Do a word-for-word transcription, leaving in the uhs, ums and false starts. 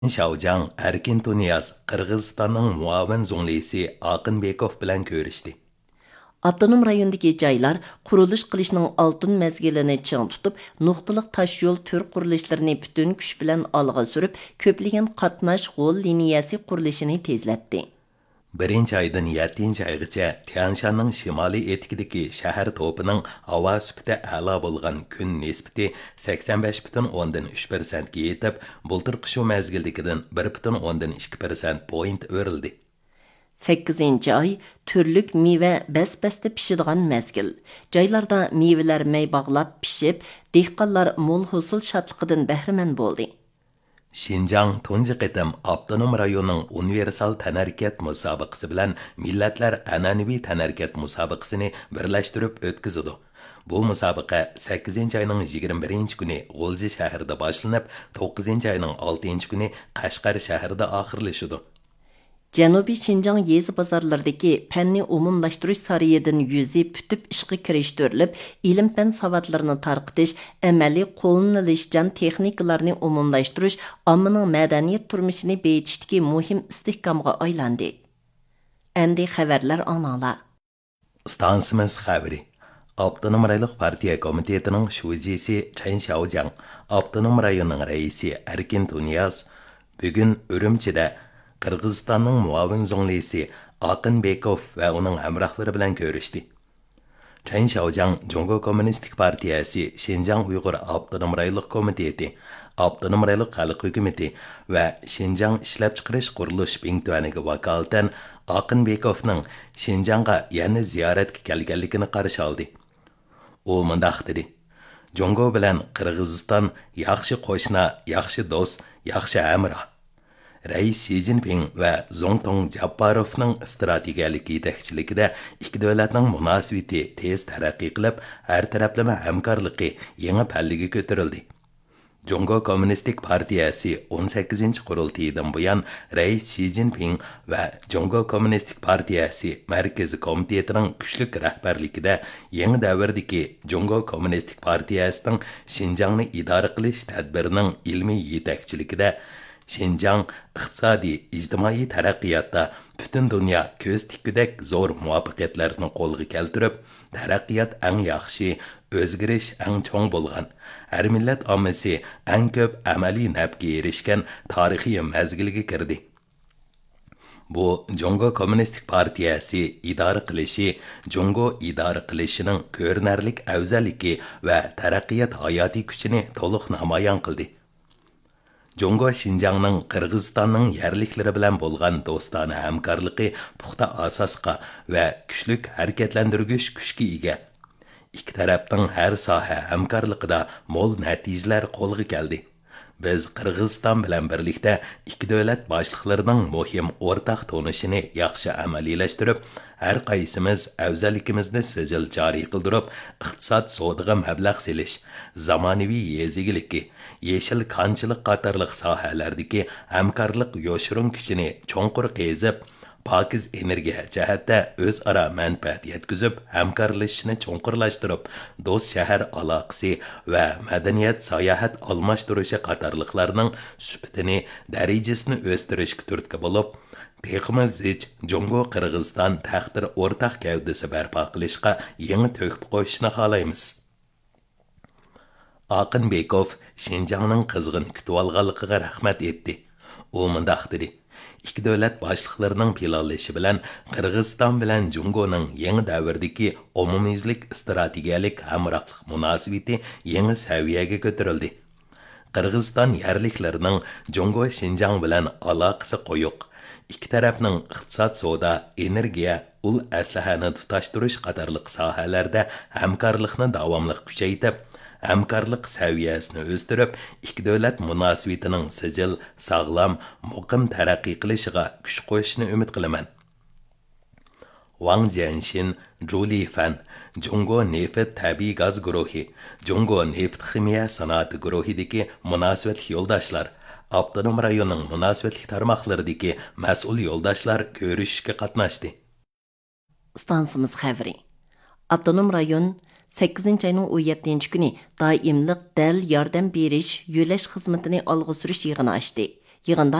Şaojan Erkin Tuniyaz Qırğızstanның muavin zoңlisi Aqınbekov bilan ko'rishdi. Avtonom rayondagi joylar qurilish qilishning oltin mezgilini ching tutib, nuqtaliq tosh yo'l tür qurilishlarini butun kuch bilan olg'a surib, ko'plagan qatnash g'o'l liniyasi qurilishini tezlatdi. Birinchi aydan yettinchi aygacha Tianshanның shimoliy etikidagi shahar to'pining havo sifati a'lo bo'lgan kun nisbati sakson besh butun o'ndan uch persent ga yetib, bultirqi shu mezgildagidan bir butun o'ndan ikki persent point o'rildi. sakkizinchi oy turlik meva bas-basda pishadigan mezgil. Joylarda mevalar may bog'lab pishib, dehqonlar mo'l hosil shodliqidan bahramand bo'ldi. Şinjan tunji qitim avtonom rayonning universal tanarkat musobaqasi bilan millatlar an'anaviy tanarkat musobaqasini birlashtirib o'tkazadi. Bu musobaqa sakkizinchi oyning yigirma birinchi kuni G'o'lji shahrida boshlanib, to'qqizinchi oyning oltinchi kuni Qashqar shahrida oxirlashadi. Janubiy Şinjan yezi bozorlaridagi fanni umumlashtirish sarayidan yuzi putib ishga kirishtirilib, ilm-fan savodlarini tarqitish, amaliy qo'llanilishchan texnikalarni umumlashtirish ommaning madaniyat turmushini beyitishdagi muhim istehkomga aylandi. Endi xabarlar anala. Stansimiz xabari. Avtonom rayonlik partiya komitetining shujisi Chen Xiaojiang, avtonom rayonning raisi Erkin Tuniyaz bugun Urumchida Qırğızstanның muavin zoңlisi Aqınbekov va uning hamrohlari bilan ko'rishdi. Chen Xiaojiang Jongo Kommunistik partiyasi Şinjan Uyg'ur avtonom rayonlik komiteti, avtonom rayonlik xalq hukumati va Şinjan ishlab chiqarish qurilish bintuvaniga vakolatan Aqınbekovning Şinjanga yana ziyoratga kelganligini qarshi oldi. U mundaq dedi: Jongo bilan Qirg'iziston yaxshi qo'shna, yaxshi do'st, yaxshi hamroh. Rais Xi Jinping va Zongtong Japarovning strategiyalik yetakchiligida ikki davlatning munosabati tez taraqqiy qilib, har taraflama hamkorligi yangi pallaga ko'tarildi. Jongo Kommunistik partiyasi o'n sakkizinchi qurultiyidan buyon Rais Xi Jinping va Jongo Kommunistik partiyasi markaziy komitetining kuchli rahbarligida yangi davrdagi Jongo Kommunistik partiyasining Şinjanni idora qilish tadbirining ilmiy yetakchiligida Şinjan iqtisodiy, ijtimoiy taraqqiyotda butun dunyo ko'z tikkudak zo'r muvaffaqiyatlarni qo'lga keltirib, taraqqiyot eng yaxshi, o'zgarish eng cho'ng bo'lgan, har millat ommasi eng ko'p amaliy nafga erishgan tarixiy mazgilga kirdi. Bu Jongo Kommunistik partiyasi idora qilishi, Jongo idora qilishining ko'rinarlik afzalligi va taraqqiyot hayotiy kuchini to'liq namoyon qildi. Jongo Şinjanның Qirg'izistonning yerliklari bilan bo'lgan do'stona hamkorligi puxta asosga va kuchlik harakatlantirgich kuchga ega. Ikki tarafning har soha hamkorligida mo'l natijalar qo'lga keldi. Biz Qirg'iziston bilan birlikda ikki davlat boshliqlarining muhim o'rtaq tonishini yaxshi amaliylashtirib, har qaysimiz afzalligimizni sijil joriy qildirib, iqtisod savdoga mablag' selish, zamonaviy yezigiligi, yeşil kanchilik qatorliq sohalardagi hamkorlik yo'shirin kuchini cho'nqur qezib, pokiz energiya jihatda o'zaro manfaat yetkazib, hamkorlashishni cho'nqurlashtirib, do'st shahar aloqasi va madaniyat sayohat almashtirishi qatorliqlarning sifatini, darajasini o'stirishga turtki bo'lib, teximiz zich Jongo Qirg'iziston taqdir o'rtaq gavdasi barpo qilishga yangi to'kib qo'yishni xohlaymiz. Aqınbekov Şinjanның qizg'in kutib olganligiga rahmat etdi. U mundaq dedi: ikki davlat boshliqlarining planlashi bilan Qirg'iziston bilan Jongoning yangi davrdagi umumiylik strategiyalik hamrohlik munosabati yangi saviyaga ko'tarildi. Qirg'iziston yerliklarining Jongo Şinjan bilan aloqasi qo'yiq. İki tarafning iqtisod, savdo, energiya, ul aslahani tutashtirish qatorliq sohalarda hamkorlikni davomli kuchaytirib, hamkorlik saviyasini o'stirib, ikki davlat munosabatining sijil, sog'lom, muqim taraqqiy qilishiga kuch qo'shishni umid qilaman. Wang Jianxin, Zhu Fan, Jongo Neft tabiiy gaz guruhi, Jongo Neft ximiya sanoati guruhidagi munosabatli yo'ldoshlar, avtonom rayonning munosabatli tarmoqlaridagi mas'ul yo'ldoshlar ko'rishishga qatnashdi. Stansimiz xabari. Avtonom rayon sakkizinchi ayning o'n yettinchi kuni doimliq dal yordam berish, yo'lash xizmatini olg'a surish yig'ini ochdi. Yığında